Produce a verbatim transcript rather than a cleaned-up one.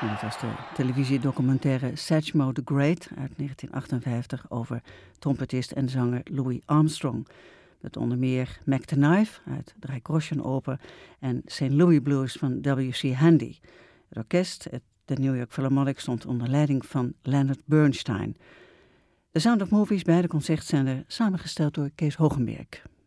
En dat was de televisiedocumentaire Satchmo the Great uit negentien achtenvijftig over trompetist en zanger Louis Armstrong. Met onder meer Mac the Knife uit de Rijksgroschen Oper en Saint Louis Blues van W C Handy. Het orkest, de New York Philharmonic, stond onder leiding van Leonard Bernstein. The Sound of Movies bij de Concertzender, samengesteld door Kees Hogenberg.